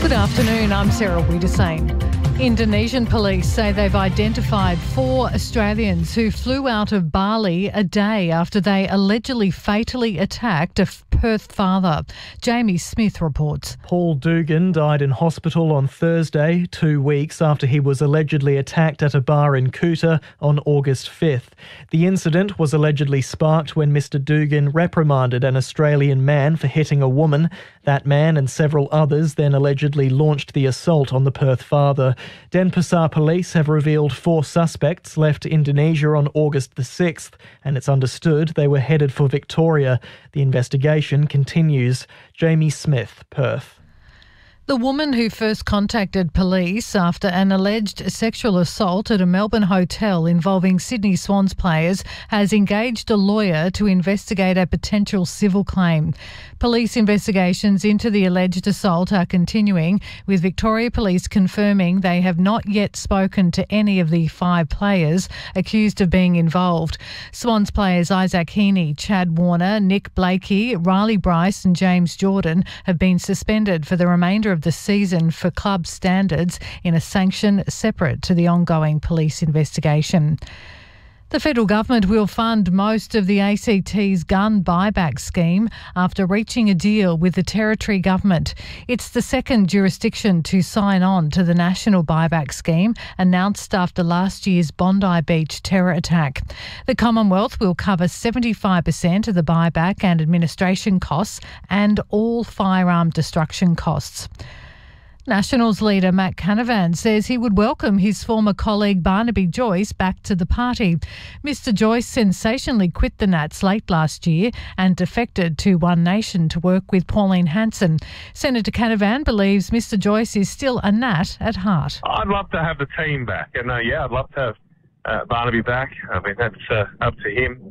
Good afternoon, I'm Sarah Wiedersane. Indonesian police say they've identified 4 Australians who flew out of Bali a day after they allegedly fatally attacked a Perth father. Jamie Smith reports. Paul Dugan died in hospital on Thursday, 2 weeks after he was allegedly attacked at a bar in Kuta on August 5th. The incident was allegedly sparked when Mr Dugan reprimanded an Australian man for hitting a woman. That man and several others then allegedly launched the assault on the Perth father. Denpasar police have revealed 4 suspects left Indonesia on August the 6th, and it's understood they were headed for Victoria. The investigation continues. Jamie Smith, Perth. The woman who first contacted police after an alleged sexual assault at a Melbourne hotel involving Sydney Swans players has engaged a lawyer to investigate a potential civil claim. Police investigations into the alleged assault are continuing, with Victoria Police confirming they have not yet spoken to any of the 5 players accused of being involved. Swans players Isaac Heaney, Chad Warner, Nick Blakey, Riley Bryce and James Jordan have been suspended for the remainder of the season for club standards in a sanction separate to the ongoing police investigation. The federal government will fund most of the ACT's gun buyback scheme after reaching a deal with the territory government. It's the second jurisdiction to sign on to the national buyback scheme, announced after last year's Bondi Beach terror attack. The Commonwealth will cover 75% of the buyback and administration costs and all firearm destruction costs. Nationals leader Matt Canavan says he would welcome his former colleague Barnaby Joyce back to the party. Mr Joyce sensationally quit the Nats late last year and defected to One Nation to work with Pauline Hanson. Senator Canavan believes Mr Joyce is still a Nat at heart. I'd love to have the team back, and I'd love to have Barnaby back. I mean, that's up to him.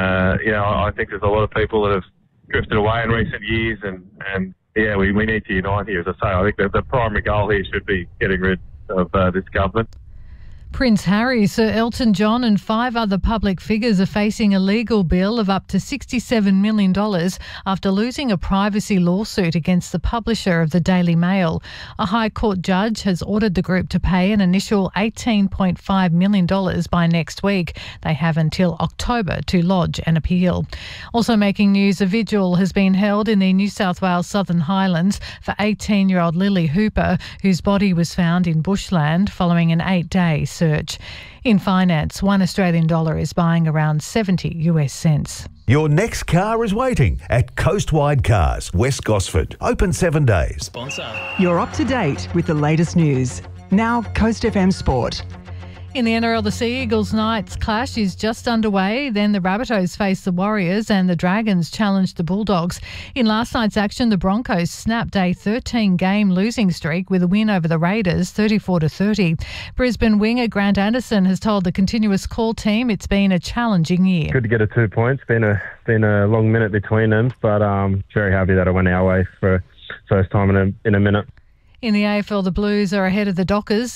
I think there's a lot of people that have drifted away in recent years, and we need to unite here. As I say, I think that the primary goal here should be getting rid of this government. Prince Harry, Sir Elton John and 5 other public figures are facing a legal bill of up to $67 million after losing a privacy lawsuit against the publisher of the Daily Mail. A High Court judge has ordered the group to pay an initial $18.5 million by next week. They have until October to lodge an appeal. Also making news, a vigil has been held in the New South Wales Southern Highlands for 18-year-old Lily Hooper, whose body was found in bushland following an 8-day search. In finance, $1 Australian is buying around 70 US cents. Your next car is waiting at Coastwide Cars, West Gosford. Open 7 days. Sponsor. You're up to date with the latest news. Now, Coast FM Sport. In the NRL, the Sea Eagles Knights clash is just underway. Then the Rabbitohs face the Warriors and the Dragons challenge the Bulldogs. In last night's action, the Broncos snapped a 13-game losing streak with a win over the Raiders, 34-30. Brisbane winger Grant Anderson has told the Continuous Call team it's been a challenging year. Good to get 2 points. Been a long minute between them, but very happy that it went our way for first time in a minute. In the AFL, the Blues are ahead of the Dockers,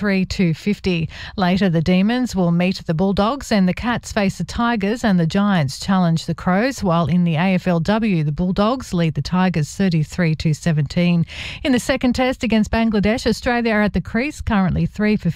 73-50. Later, the Demons will meet the Bulldogs and the Cats face the Tigers and the Giants challenge the Crows, while in the AFLW, the Bulldogs lead the Tigers 33-17. In the second test against Bangladesh, Australia are at the crease, currently 3 for